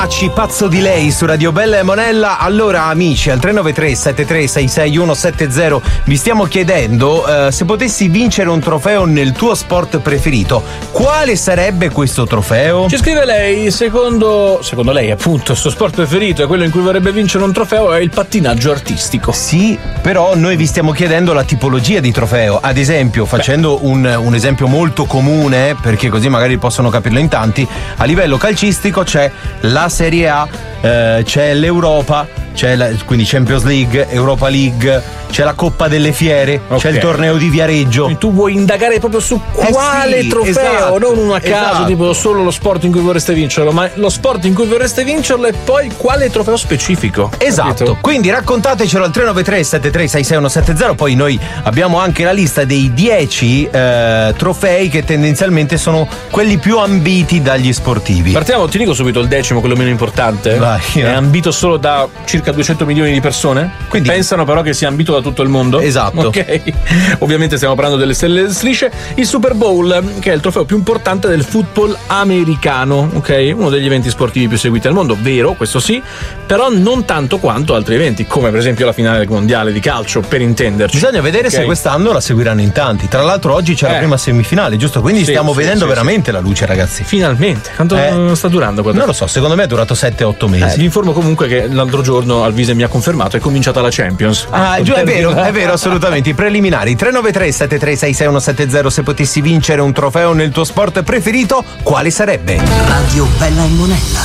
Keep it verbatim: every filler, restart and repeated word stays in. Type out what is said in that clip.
Pazzo di lei su Radio Bella e Monella. Allora amici, al tre nove tre sette tre sei sei uno sette zero vi stiamo chiedendo uh, se potessi vincere un trofeo nel tuo sport preferito, quale sarebbe questo trofeo? Ci scrive lei, secondo secondo lei appunto il suo sport preferito è quello in cui vorrebbe vincere un trofeo, è il pattinaggio artistico. Sì, però noi vi stiamo chiedendo la tipologia di trofeo. Ad esempio, facendo un, un esempio molto comune, perché così magari possono capirlo in tanti, a livello calcistico c'è la Serie A, eh, c'è l'Europa, c'è la, quindi Champions League, Europa League, c'è la Coppa delle Fiere, okay. C'è il torneo di Viareggio. Quindi tu vuoi indagare proprio su quale eh sì, trofeo, esatto, non uno a caso, esatto. Tipo solo lo sport in cui vorreste vincerlo, ma lo sport in cui vorreste vincerlo e poi quale trofeo specifico. Esatto, capito? Quindi raccontatecelo al tre nove tre sette tre sei sei uno sette zero, poi noi abbiamo anche la lista dei dieci eh, trofei che tendenzialmente sono quelli più ambiti dagli sportivi. Partiamo, ti dico subito il decimo, quello meno importante. Vai, è no. ambito solo da circa duecento milioni di persone. Quindi pensano però che sia ambito da tutto il mondo. Esatto. Ok. Ovviamente stiamo parlando delle stelle delle strisce. Il Super Bowl, che è il trofeo più importante del football americano, ok? Uno degli eventi sportivi più seguiti al mondo, vero, questo sì, però non tanto quanto altri eventi, come per esempio la finale mondiale di calcio, per intenderci. Bisogna vedere okay. se quest'anno la seguiranno in tanti. Tra l'altro oggi c'è eh. la prima semifinale, giusto? Quindi sì, stiamo sì, vedendo sì, veramente sì. la luce, ragazzi. Finalmente. Quanto eh, sta durando? Quando... Non lo so, secondo me è durato sette otto mesi. Eh, vi informo comunque che l'altro giorno Alvise mi ha confermato, è cominciata la Champions. Ah, giù, è vero, è vero, assolutamente. I preliminari. tre nove tre sette tre sei sei uno sette zero. Se potessi vincere un trofeo nel tuo sport preferito, quale sarebbe? Radio Bella e Monella.